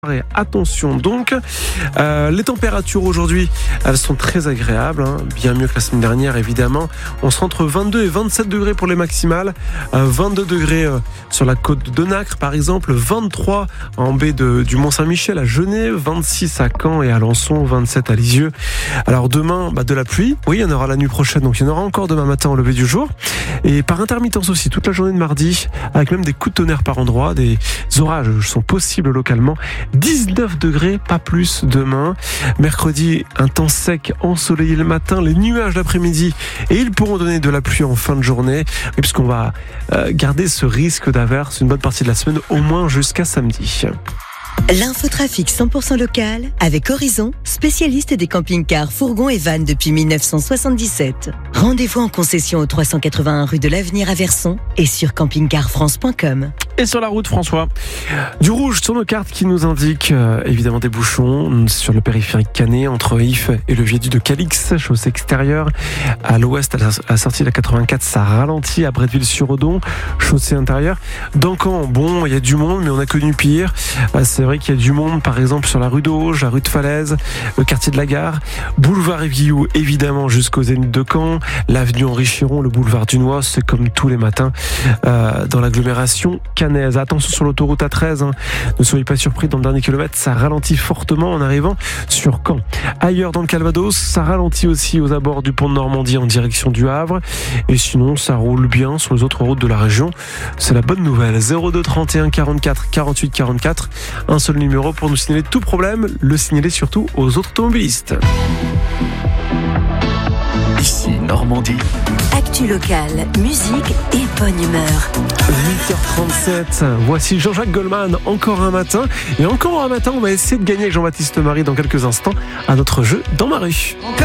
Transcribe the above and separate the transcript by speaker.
Speaker 1: Et attention donc, les températures aujourd'hui, elles sont très agréables, bien mieux que la semaine dernière évidemment. On sera entre 22 et 27 degrés pour les maximales, 22 degrés sur la côte de Nacre par exemple, 23 en baie du Mont-Saint-Michel à Genève, 26 à Caen et à Alençon, 27 à Lisieux. Alors demain, de la pluie, oui il y en aura la nuit prochaine, donc il y en aura encore demain matin au lever du jour. Et par intermittence aussi toute la journée de mardi, avec même des coups de tonnerre par endroits, des orages sont possibles localement. 19 degrés, pas plus demain. Mercredi, un temps sec, ensoleillé le matin, les nuages l'après-midi et ils pourront donner de la pluie en fin de journée, puisqu'on va garder ce risque d'averse une bonne partie de la semaine, au moins jusqu'à samedi.
Speaker 2: L'infotrafic 100% local avec Horizon, spécialiste des camping-cars, fourgons et vannes depuis 1977. Rendez-vous en concession au 381 rue de l'Avenir à Verson et sur campingcarfrance.com.
Speaker 1: Et sur la route, François, du rouge sur nos cartes qui nous indique évidemment des bouchons sur le périphérique Canet entre If et le viaduc de Calix, chaussée extérieure. À l'ouest, à la sortie de la 84, ça ralentit à Bretteville-sur-Odon, chaussée intérieure. Dans Caen, bon, il y a du monde, mais on a connu pire. C'est vrai qu'il y a du monde, par exemple, sur la rue d'Auge, la rue de Falaise, le quartier de la Gare, boulevard Évillou, évidemment, jusqu'au Zénith de Caen, l'avenue Henri Chiron, le boulevard du Noix, c'est comme tous les matins dans l'agglomération canaise. Attention sur l'autoroute A13, ne soyez pas surpris, dans le dernier kilomètre, ça ralentit fortement en arrivant sur Caen. Ailleurs dans le Calvados, ça ralentit aussi aux abords du pont de Normandie en direction du Havre. Et sinon, ça roule bien sur les autres routes de la région. C'est la bonne nouvelle. 02 31 44 48 44. Un seul numéro pour nous signaler tout problème, le signaler surtout aux autres automobilistes.
Speaker 3: Ici Normandie.
Speaker 2: Actu locale, musique et bonne humeur.
Speaker 1: 8h37, voici Jean-Jacques Goldman, encore un matin. Et encore un matin, on va essayer de gagner avec Jean-Baptiste Marie dans quelques instants à notre jeu Dans ma rue.